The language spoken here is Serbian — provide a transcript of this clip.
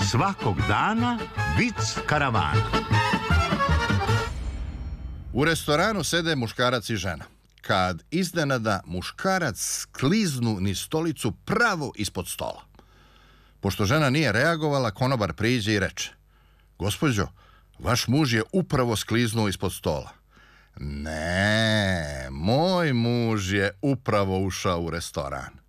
Svakog dana vic karavana. U restoranu sede muškarac i žena. Kad iznenada muškarac skliznu niz stolicu pravo ispod stola. Pošto žena nije reagovala, konobar priđe i reče: "Gospođo, vaš muž je upravo skliznuo ispod stola." "Ne, moj muž je upravo ušao u restoran."